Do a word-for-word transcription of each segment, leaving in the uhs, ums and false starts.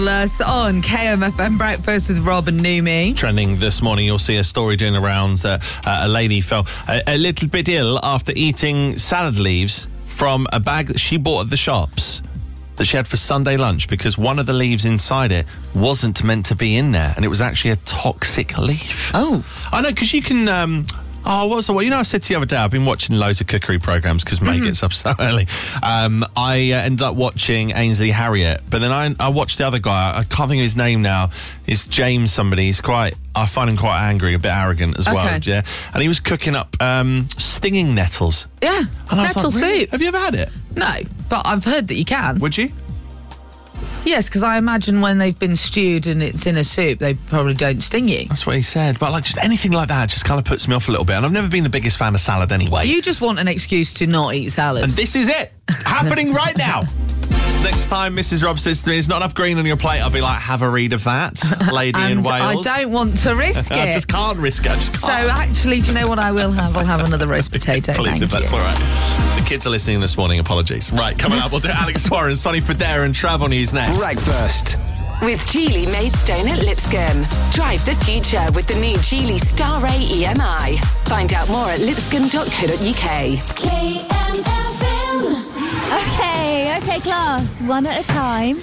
On K M F M Breakfast with Rob and Numi. Trending this morning, you'll see a story doing the rounds that uh, a lady fell a, a little bit ill after eating salad leaves from a bag that she bought at the shops that she had for Sunday lunch because one of the leaves inside it wasn't meant to be in there and it was actually a toxic leaf. Oh. I know, because you can... Um, Oh, what's the well, you know, I said to you the other day, I've been watching loads of cookery programmes because May mm-hmm. gets up so early. Um, I uh, ended up watching Ainsley Harriott, but then I, I watched the other guy. I can't think of his name now. It's James somebody. He's quite, I find him quite angry, a bit arrogant as okay. well. Yeah, and he was cooking up um, stinging nettles. Yeah, and I nettle was like, really? soup. Have you ever had it? No, but I've heard that you can. Would you? Yes, because I imagine when they've been stewed and it's in a soup, they probably don't sting you. That's what he said. But like just anything like that just kind of puts me off a little bit. And I've never been the biggest fan of salad anyway. You just want an excuse to not eat salad. And this is it. Happening right now. Next time Missus Rob says to me, there's not enough green on your plate, I'll be like, have a read of that, lady and in Wales. I don't want to risk it. I just can't risk it. I just can't. So actually, do you know what I will have? I'll have another roast potato. Please, Thank if that's you. all right. The kids are listening this morning, apologies. Right, coming up, we'll do Alex Warren, Sonny Fodera and Travel News next. Breakfast. With Geely Maidstone at Lipscomb. Drive the future with the new Geely Star A E M I. Find out more at lipscomb dot co dot uk. K M F M. Okay, okay, class. One at a time.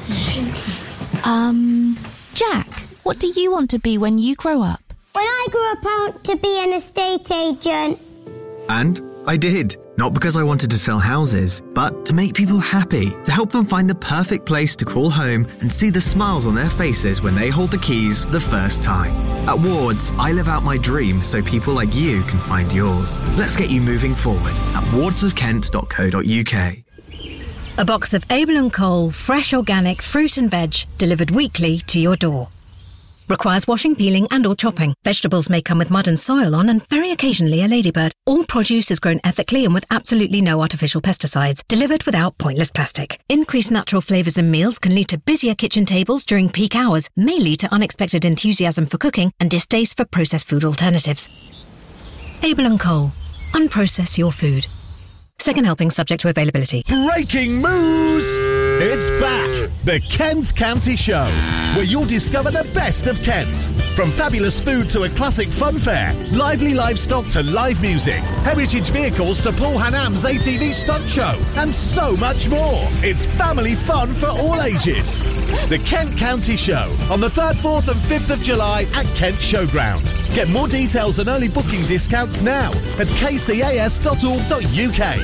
Um, Jack, what do you want to be when you grow up? When I grew up, I want to be an estate agent. And I did. Not because I wanted to sell houses, but to make people happy, to help them find the perfect place to call home and see the smiles on their faces when they hold the keys for the first time. At Wards, I live out my dream so people like you can find yours. Let's get you moving forward at wards of kent dot co dot uk. A box of Abel and Cole fresh organic fruit and veg delivered weekly to your door. Requires washing, peeling and or chopping. Vegetables may come with mud and soil on and very occasionally a ladybird. All produce is grown ethically and with absolutely no artificial pesticides. Delivered without pointless plastic. Increased natural flavours in meals can lead to busier kitchen tables during peak hours, may lead to unexpected enthusiasm for cooking and distaste for processed food alternatives. Abel and Cole. Unprocess your food. Second helping subject to availability. Breaking news! It's back! The Kent County Show, where you'll discover the best of Kent. From fabulous food to a classic fun fair, lively livestock to live music, heritage vehicles to Paul Hanam's A T V stunt show, and so much more. It's family fun for all ages. The Kent County Show, on the third, fourth and fifth of July at Kent Showground. Get more details and early booking discounts now at k c a s dot org dot u k.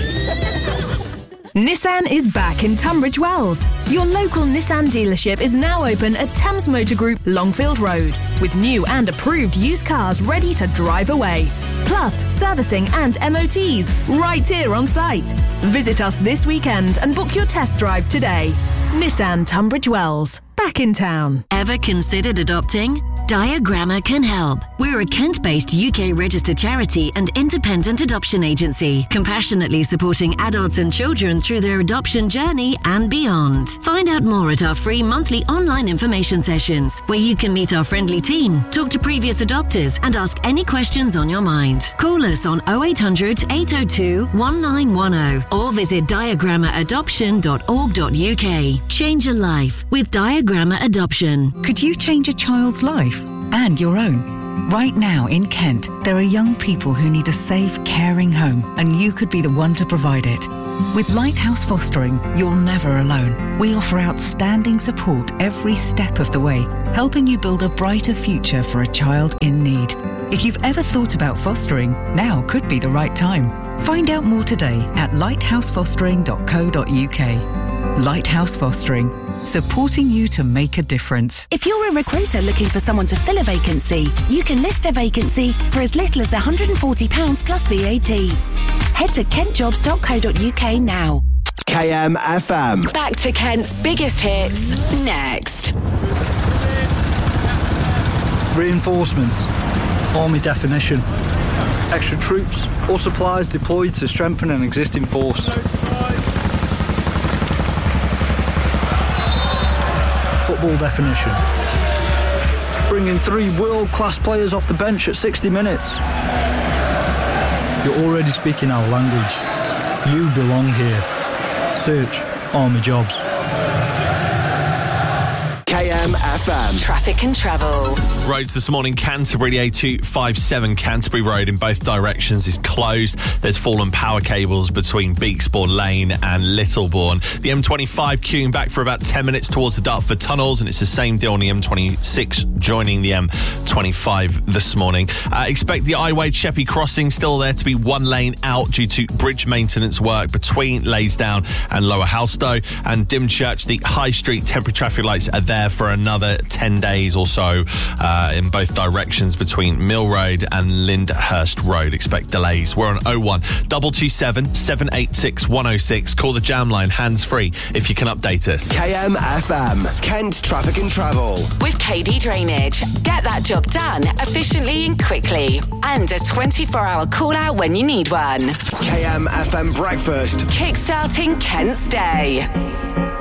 Nissan is back in Tunbridge Wells. Your local Nissan dealership is now open at Thames Motor Group, Longfield Road, with new and approved used cars ready to drive away. Plus, servicing and M O Ts right here on site. Visit us this weekend and book your test drive today. Nissan Tunbridge Wells, back in town. Ever considered adopting? Diagramma can help. We're a Kent-based U K-registered charity and independent adoption agency, compassionately supporting adults and children through their adoption journey and beyond. Find out more at our free monthly online information sessions, where you can meet our friendly team, talk to previous adopters, and ask any questions on your mind. Call us on oh eight hundred, eight oh two, one nine one oh or visit diagramma adoption dot org dot u k. Change a life with Diagramma Adoption. Could you change a child's life and your own? Right now in Kent, there are young people who need a safe, caring home, and you could be the one to provide it. With Lighthouse Fostering, you're never alone. We offer outstanding support every step of the way, helping you build a brighter future for a child in need. If you've ever thought about fostering, now could be the right time. Find out more today at lighthouse fostering dot co dot u k. Lighthouse Fostering, supporting you to make a difference. If you're a recruiter looking for someone to fill a vacancy, you can list a vacancy for as little as one hundred forty pounds plus V A T. Head to kent jobs dot co dot u k now. K M F M. Back to Kent's biggest hits next. Reinforcements. Army definition. Extra troops or supplies deployed to strengthen an existing force. Football definition. Bringing three world-class players off the bench at sixty minutes. You're already speaking our language. You belong here. Search Army Jobs. K M M F M. Traffic and travel. Roads this morning, Canterbury A two fifty-seven Canterbury Road in both directions is closed. There's fallen power cables between Beaksbourne Lane and Littlebourne. The M twenty-five queuing back for about ten minutes towards the Dartford tunnels, and it's the same deal on the M twenty-six joining the M twenty-five this morning. Uh, expect the I-Wade Sheppey crossing still there to be one lane out due to bridge maintenance work between Laysdown and Lower Halstow. And Dymchurch, the High Street temporary traffic lights are there for another ten days or so uh, in both directions between Mill Road and Lyndhurst Road. Expect delays. We're on oh one, two two seven, seven eight six, one oh six. Call the jam line hands-free if you can update us. K M F M, Kent Traffic and Travel. With K D Drainage. Get that job done efficiently and quickly. And a twenty-four hour call-out when you need one. K M F M Breakfast. Kickstarting Kent's day.